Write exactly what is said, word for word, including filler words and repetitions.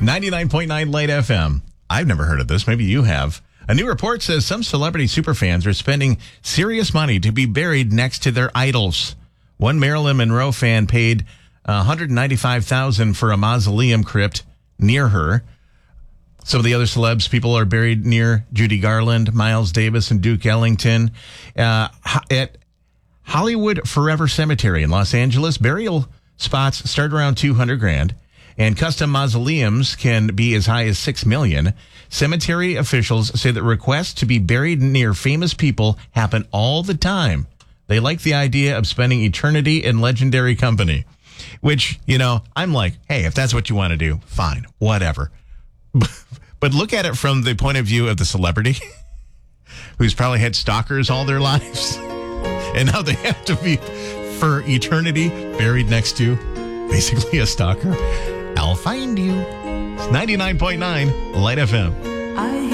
ninety-nine point nine Light F M. I've never heard of this. Maybe you have. A new report says some celebrity superfans are spending serious money to be buried next to their idols. One Marilyn Monroe fan paid one hundred ninety-five thousand dollars for a mausoleum crypt near her. Some of the other celebs, people are buried near Judy Garland, Miles Davis, and Duke Ellington. Uh, at Hollywood Forever Cemetery in Los Angeles, burial spots start around two hundred grand, and custom mausoleums can be as high as six million. Cemetery officials say that requests to be buried near famous people happen all the time. They like the idea of spending eternity in legendary company, which, you know, I'm like, hey, if that's what you want to do, fine, whatever. But look at it from the point of view of the celebrity who's probably had stalkers all their lives. And now they have to be, for eternity, buried next to basically a stalker. I'll find you. It's ninety-nine point nine Light F M. I